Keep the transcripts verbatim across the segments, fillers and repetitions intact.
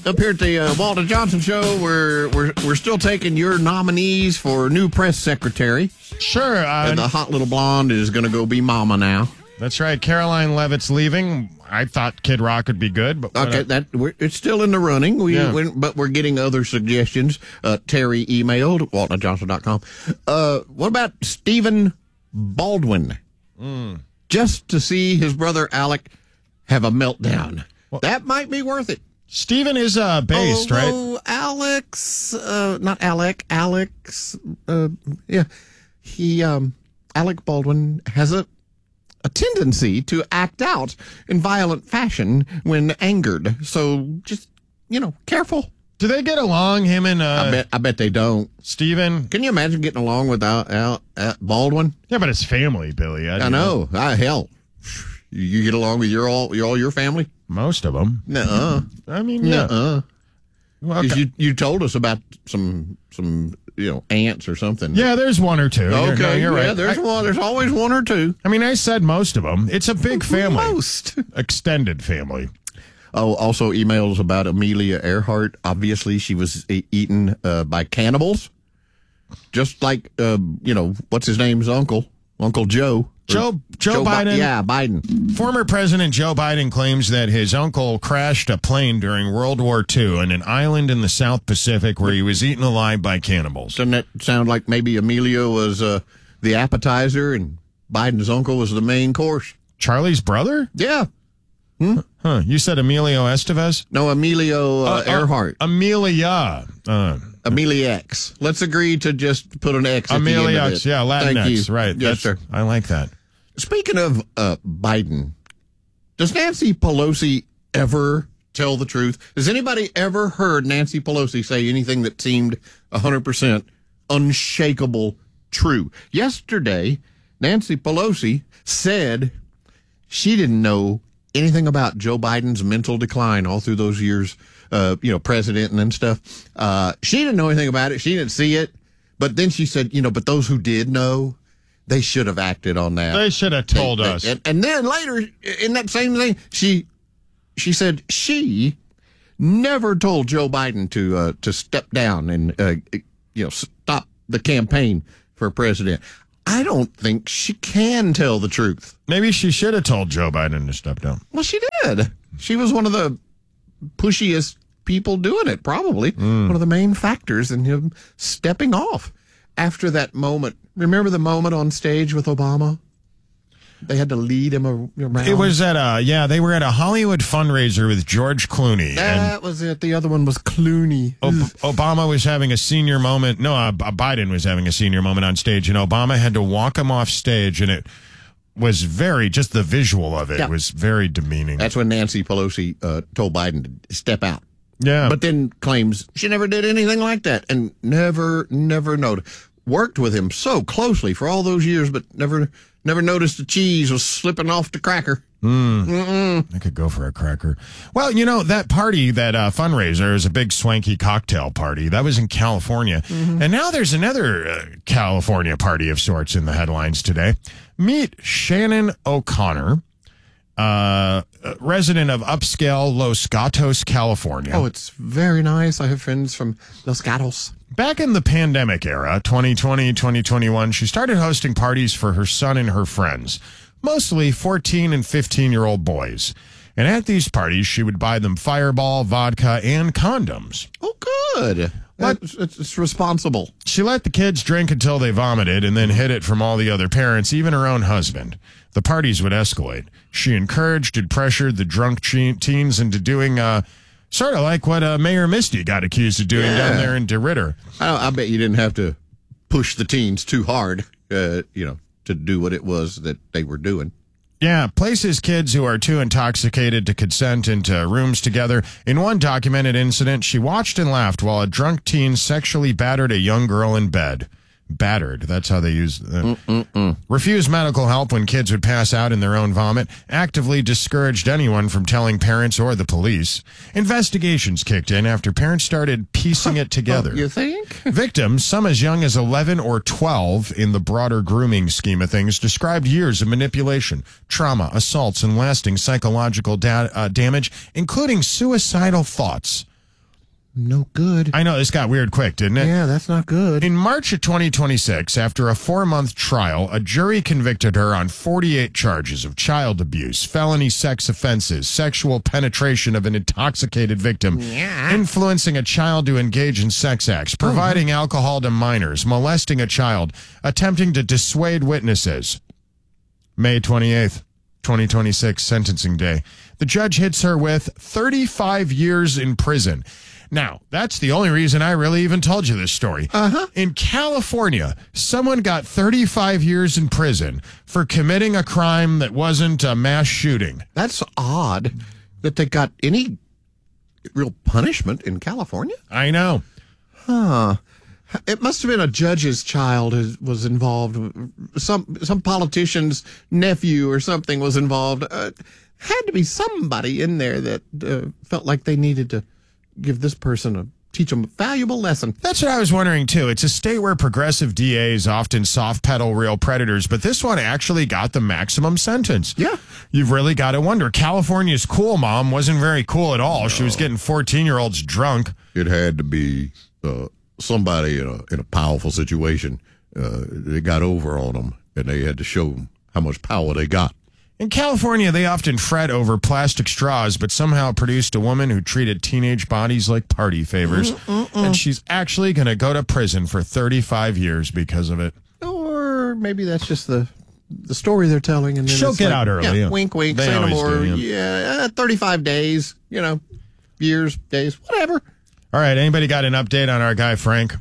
Up here at the uh, Walter Johnson Show, we're we're we're still taking your nominees for new press secretary. Sure. Uh, And the hot little blonde is going to go be mama now. That's right. Caroline Levitt's leaving. I thought Kid Rock would be good, but Okay, that we're, it's still in the running. We, Yeah. we but we're getting other suggestions. Uh, Terry emailed walton johnson dot com. Uh, what about Stephen Baldwin? Mm. Just to see his brother Alec have a meltdown. Well, that might be worth it. Stephen is uh, based, right? Oh, Alex, uh, not Alec, Alex, uh, yeah, he, um, Alec Baldwin has a, a tendency to act out in violent fashion when angered. So just, you know, careful. Do they get along, him and uh, I bet, I bet they don't. Stephen? Can you imagine getting along without Al, Al, Baldwin? Yeah, but it's family, Billy. I know. I, hell, you, you get along with your all, your, all your family? Most of them. Nuh-uh. I mean, yeah. Nuh-uh. Well, 'Cause okay. You, you told us about some, some, you know, ants or something. Yeah, there's one or two. You're- Okay, no, you're yeah, right. there's I, one. There's always one or two. I mean, I said most of them. It's a big family. Most. Extended family. Oh, also emails about Amelia Earhart. Obviously, she was e- eaten uh, by cannibals, just like uh, you know what's his name's uncle, Uncle Joe. Joe Joe, Bi- Biden. yeah, Biden. Former President Joe Biden claims that his uncle crashed a plane during World War Two on an island in the South Pacific where he was eaten alive by cannibals. Doesn't that sound like maybe Amelia was uh, the appetizer and Biden's uncle was the main course? Charlie's brother? Yeah. Huh. You said Emilio Estevez? No, Emilio uh, Uh, uh, Earhart. Amelia. Uh, Amelia X. Let's agree to just put an X at the end Amelia of X. it. Yeah, Latin Thank X. you. Right. Yes, That's- sir. I like that. Speaking of uh, Biden, does Nancy Pelosi ever tell the truth? Has anybody ever heard Nancy Pelosi say anything that seemed one hundred percent unshakable true? Yesterday, Nancy Pelosi said she didn't know anything about Joe Biden's mental decline all through those years, uh, you know, president and then stuff. Uh, she didn't know anything about it. She didn't see it. But then she said, you know, but those who did know, they should have acted on that. They should have told They- they- us. And, and then later, in that same thing, she she said she never told Joe Biden to uh, to step down and uh, you know stop the campaign for president. I don't think she can tell the truth. Maybe she should have told Joe Biden to step down. Well, she did. She was one of the pushiest people doing it, probably. Mm. One of the main factors in him stepping off after that moment. Remember the moment on stage with Obama? They had to lead him around. It was at a, yeah, they were at a Hollywood fundraiser with George Clooney. and That was it. The other one was Clooney. Ob- Obama was having a senior moment. No, uh, Biden was having a senior moment on stage, and Obama had to walk him off stage, and it was very, just the visual of it Yeah. was very demeaning. That's when Nancy Pelosi uh, told Biden to step out. yeah. But then claims she never did anything like that and never, never noticed. Worked with him so closely for all those years, but never, never noticed the cheese was slipping off the cracker. I could go for a cracker. Well, you know, that party, that uh, fundraiser is a big swanky cocktail party. That was in California. And now there's another uh, California party of sorts in the headlines today. Meet Shannon O'Connor, uh, a resident of upscale Los Gatos, California. Oh, it's very nice. I have friends from Los Gatos. Back in the pandemic era, twenty twenty, twenty twenty-one, she started hosting parties for her son and her friends, mostly fourteen and fifteen-year-old boys. And at these parties, she would buy them Fireball, vodka, and condoms. Oh, good. What? It's, it's, it's responsible. She let the kids drink until they vomited and then hid it from all the other parents, even her own husband. The parties would escalate. She encouraged and pressured the drunk che- teens into doing uh, sort of like what uh, Mayor Misty got accused of doing Yeah. down there in DeRitter. I, I bet you didn't have to push the teens too hard, uh, you know, to do what it was that they were doing. Yeah, places kids who are too intoxicated to consent into rooms together. In one documented incident, she watched and laughed while a drunk teen sexually battered a young girl in bed. Battered, that's how they use uh, refused medical help when kids would pass out in their own vomit, actively discouraged anyone from telling parents or the police. Investigations kicked in after parents started piecing it together. You think? Victims, some as young as eleven or twelve in the broader grooming scheme of things, described years of manipulation, trauma, assaults, and lasting psychological da- uh, damage, including suicidal thoughts. no good. I know, this got weird quick, didn't it? Yeah, that's not good. In March of twenty twenty-six, after a four-month trial, a jury convicted her on forty-eight charges of child abuse, felony sex offenses, sexual penetration of an intoxicated victim, Yeah. influencing a child to engage in sex acts, providing alcohol to minors, molesting a child, attempting to dissuade witnesses. May twenty-eighth, twenty twenty-six, sentencing day. The judge hits her with thirty-five years in prison. Now, that's the only reason I really even told you this story. Uh-huh. In California, someone got thirty-five years in prison for committing a crime that wasn't a mass shooting. That's odd that they got any real punishment in California. I know. Huh. It must have been a judge's child who was involved. Some some politician's nephew or something was involved. Uh, had to be somebody in there that uh, felt like they needed to give this person a teach them a valuable lesson. That's what I was wondering, too. It's a state where progressive D As often soft pedal real predators, but this one actually got the maximum sentence. Yeah. You've really got to wonder. California's cool mom wasn't very cool at all. No. She was getting fourteen-year-olds drunk. It had to be uh, somebody in a, in a powerful situation. Uh, they got over on them, and they had to show them how much power they got. In California, they often fret over plastic straws, but somehow produced a woman who treated teenage bodies like party favors. Mm-mm-mm. And she's actually going to go to prison for thirty-five years because of it. Or maybe that's just the the story they're telling. And then she'll get like, out early. Yeah, Yeah. Wink, wink, they say no more. Do, yeah, yeah uh, thirty-five days, you know, years, days, whatever. All right, anybody got an update on our guy, Frank?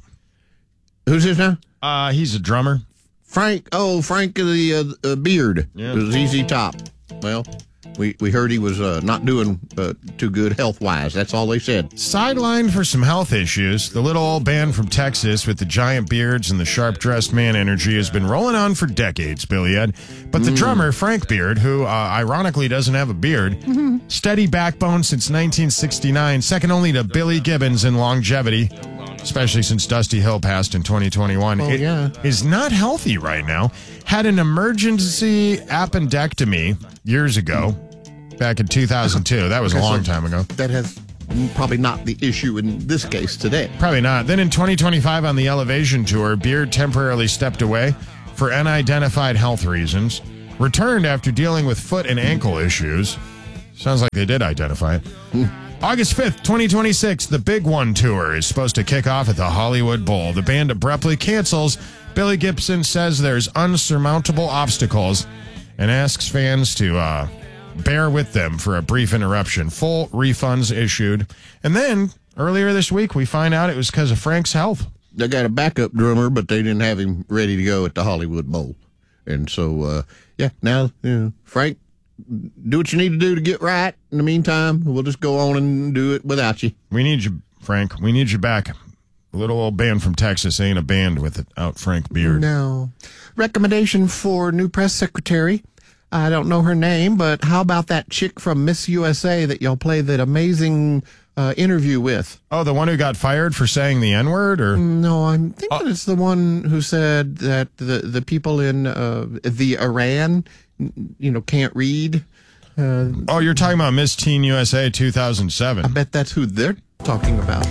Who's this now? Uh, he's a drummer. Frank, oh, Frank the uh, uh, Beard. Yeah. It was Z Z Top. Well, we, we heard he was uh, not doing uh, too good health-wise. That's all they said. Sidelined for some health issues, the little old band from Texas with the giant beards and the sharp-dressed man energy has been rolling on for decades, Billy Ed. But the mm. drummer, Frank Beard, who uh, ironically doesn't have a beard, mm-hmm. steady backbone since nineteen sixty-nine, second only to Billy Gibbons in longevity, especially since Dusty Hill passed in twenty twenty-one. Oh, it yeah. is not healthy right now. Had an emergency appendectomy years ago, back in two thousand two. That was okay, a long so time ago. That has probably not the issue in this case today. Probably not. Then in twenty twenty-five on the Elevation Tour, Beard temporarily stepped away for unidentified health reasons, returned after dealing with foot and ankle issues. Sounds like they did identify it. Hmm. August fifth, twenty twenty-six, the Big One Tour is supposed to kick off at the Hollywood Bowl. The band abruptly cancels. Billy Gibson says there's unsurmountable obstacles and asks fans to uh, bear with them for a brief interruption. Full refunds issued. And then, earlier this week, we find out it was because of Frank's health. They got a backup drummer, but they didn't have him ready to go at the Hollywood Bowl. And so, uh, yeah, now, you know, Frank, do what you need to do to get right. In the meantime, we'll just go on and do it without you. We need you, Frank. We need you back. A little old band from Texas ain't a band without Frank Beard. No. Recommendation for new press secretary. I don't know her name, but how about that chick from Miss U S A that y'all played that amazing uh, interview with? Oh, the one who got fired for saying the N-word? Or No, I'm thinking oh. it's the one who said that the, the people in uh, the Iran, you know, can't read. Uh, oh, you're talking about Miss Teen U S A two thousand seven. I bet that's who they're talking about.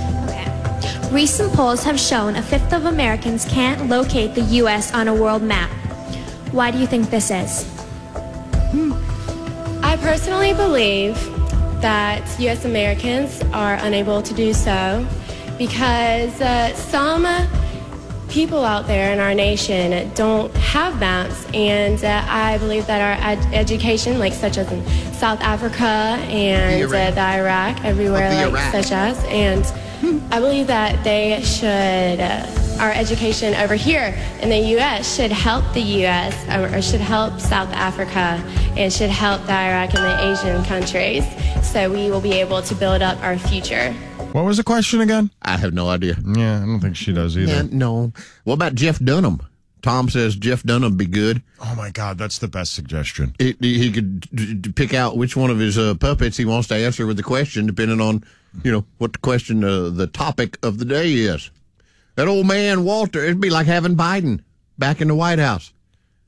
Recent polls have shown a fifth of Americans can't locate the U S on a world map. Why do you think this is? Hmm. I personally believe that U S Americans are unable to do so because uh, some people out there in our nation don't have maps, and uh, I believe that our ed- education, like such as in South Africa and the, uh, the Iraq, everywhere the like Iraq. such as, and I believe that they should, uh, our education over here in the U S should help the U S or, or should help South Africa and should help the Iraq and the Asian countries, so we will be able to build up our future. What was the question again? I have no idea. Yeah, I don't think she does either. Yeah, no. What about Jeff Dunham? Tom says Jeff Dunham be good. Oh, my God, that's the best suggestion. He, he could d- d- pick out which one of his uh, puppets he wants to answer with the question, depending on, you know, what the question, uh, the topic of the day is. That old man, Walter, it'd be like having Biden back in the White House.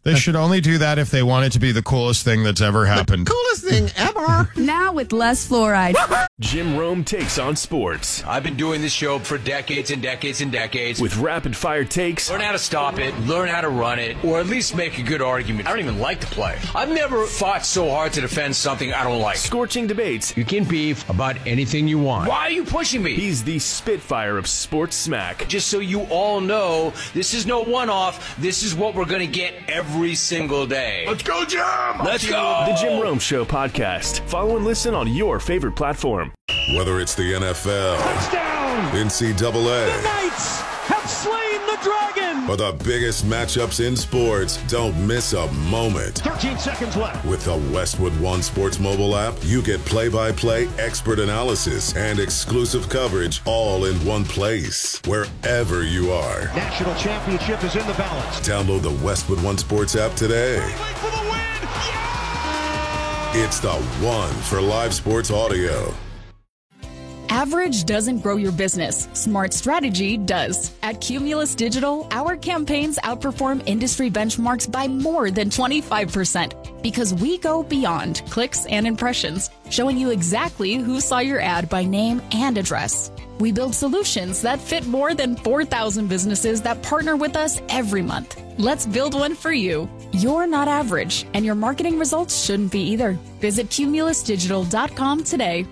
They should only do that if they want it to be the coolest thing that's ever happened. The coolest thing ever. Now with less fluoride. Jim Rome takes on sports. I've been doing this show for decades and decades and decades. With rapid-fire takes. Learn how to stop it, learn how to run it, or at least make a good argument. I don't even like to play. I've never fought so hard to defend something I don't like. Scorching debates. You can beef about anything you want. Why are you pushing me? He's the Spitfire of sports smack. Just so you all know, this is no one-off. This is what we're going to get every single day. Let's go, Jim! Let's go! The Jim Rome Show podcast. Follow and listen on your favorite platform. Whether it's the N F L, touchdown, N C double A, the Knights have slain the dragon, or the biggest matchups in sports, don't miss a moment. thirteen seconds left. With the Westwood One Sports mobile app, you get play-by-play expert analysis and exclusive coverage all in one place, wherever you are. National championship is in the balance. Download the Westwood One Sports app today. For the win. Yeah! It's the one for live sports audio. Average doesn't grow your business. Smart strategy does. At Cumulus Digital, our campaigns outperform industry benchmarks by more than twenty-five percent because we go beyond clicks and impressions, showing you exactly who saw your ad by name and address. We build solutions that fit more than four thousand businesses that partner with us every month. Let's build one for you. You're not average, and your marketing results shouldn't be either. Visit cumulus digital dot com today.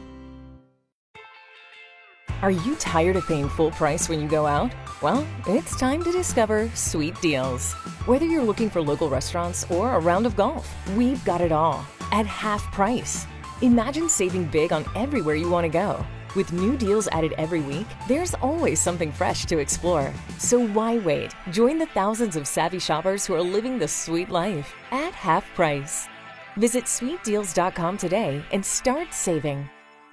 Are you tired of paying full price when you go out? Well, it's time to discover Sweet Deals. Whether you're looking for local restaurants or a round of golf, we've got it all at half price. Imagine saving big on everywhere you want to go. With new deals added every week, there's always something fresh to explore. So why wait? Join the thousands of savvy shoppers who are living the sweet life at half price. Visit sweet deals dot com today and start saving.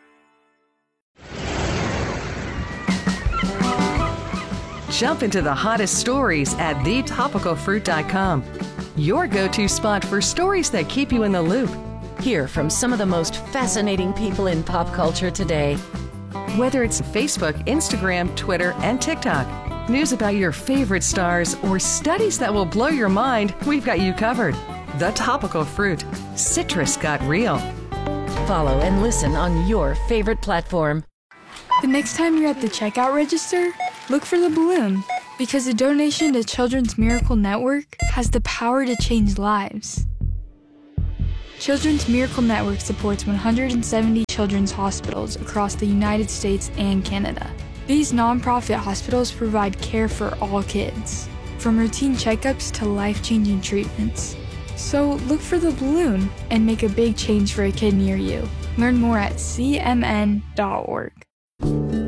Jump into the hottest stories at the topical fruit dot com. Your go-to spot for stories that keep you in the loop. Hear from some of the most fascinating people in pop culture today. Whether it's Facebook, Instagram, Twitter, and TikTok, news about your favorite stars, or studies that will blow your mind, we've got you covered. The Topical Fruit. Citrus got real. Follow and listen on your favorite platform. The next time you're at the checkout register, look for the balloon, because a donation to Children's Miracle Network has the power to change lives. Children's Miracle Network supports one hundred seventy children's hospitals across the United States and Canada. These nonprofit hospitals provide care for all kids, from routine checkups to life-changing treatments. So look for the balloon and make a big change for a kid near you. Learn more at c m n dot org.